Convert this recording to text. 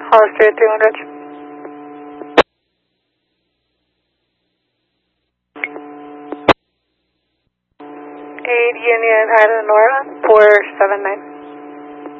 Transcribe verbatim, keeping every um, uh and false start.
Hollister two hundred. eight Union Island Nora, four seven nine.